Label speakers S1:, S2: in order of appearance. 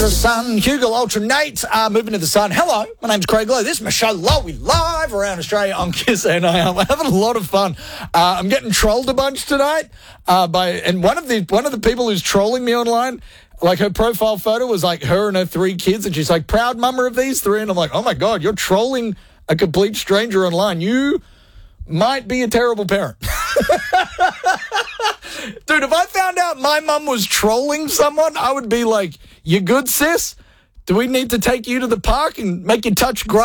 S1: the sun. Hugo Ultra Nate, moving to the sun. Hello, my name's Craig Lowe. This is my show, Lowe Live, around Australia on Kiss, and I am having a lot of fun. I'm getting trolled a bunch tonight and one of the people who's trolling me online. Like, her profile photo was like her and her 3 kids, and she's like, proud mama of these 3. And I'm like, oh my God, you're trolling a complete stranger online. You might be a terrible parent. Dude, if I found out my mum was trolling someone, I would be like, you good, sis? Do we need to take you to the park and make you touch grass?